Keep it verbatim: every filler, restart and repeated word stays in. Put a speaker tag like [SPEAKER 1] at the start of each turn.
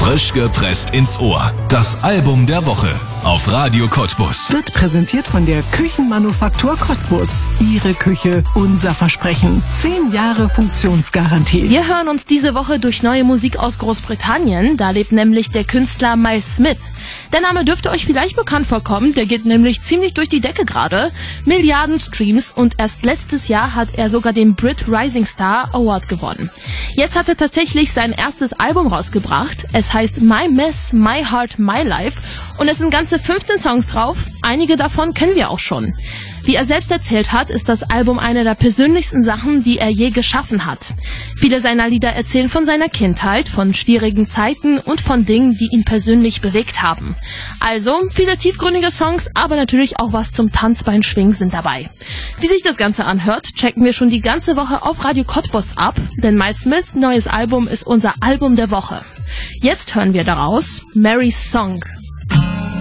[SPEAKER 1] Frisch gepresst ins Ohr. Das Album der Woche auf Radio Cottbus.
[SPEAKER 2] Wird präsentiert von der Küchenmanufaktur Cottbus. Ihre Küche, unser Versprechen. Zehn Jahre Funktionsgarantie.
[SPEAKER 3] Wir hören uns diese Woche durch neue Musik aus Großbritannien. Da lebt nämlich der Künstler Miles Smith. Der Name dürfte euch vielleicht bekannt vorkommen, der geht nämlich ziemlich durch die Decke gerade. Milliarden Streams und erst letztes Jahr hat er sogar den Brit Rising Star Award gewonnen. Jetzt hat er tatsächlich sein erstes Album rausgebracht. Es heißt My Mess, My Heart, My Life und es sind ganze fünfzehn Songs drauf. Einige davon kennen wir auch schon. Wie er selbst erzählt hat, ist das Album eine der persönlichsten Sachen, die er je geschaffen hat. Viele seiner Lieder erzählen von seiner Kindheit, von schwierigen Zeiten und von Dingen, die ihn persönlich bewegt haben. Also viele tiefgründige Songs, aber natürlich auch was zum Tanzbeinschwingen sind dabei. Wie sich das Ganze anhört, checken wir schon die ganze Woche auf Radio Cottbus ab, denn Miles Smiths neues Album ist unser Album der Woche. Jetzt hören wir daraus Mary's Song.